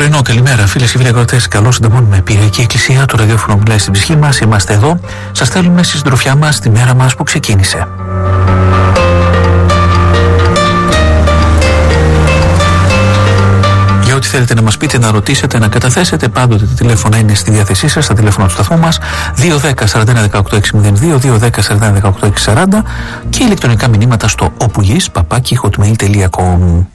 πρωινό, καλημέρα φίλες και φίλοι ακροατές. Καλώς συντομώνουμε Πυριακή Εκκλησία. Το ραδιόφωνο μιλάει στην ψυχή μας. Είμαστε εδώ. Σας στέλνουμε στη συντροφιά μας τη μέρα μας που ξεκίνησε. Για ό,τι θέλετε να μας πείτε, να ρωτήσετε, να καταθέσετε, πάντοτε τα τηλέφωνα είναι στη διάθεσή σας, στα τηλέφωνα του σταθμού μας 210-41-18-602, 210-41-18-640 και ηλεκτρονικά μηνύματα στο opugis@hotmail.com.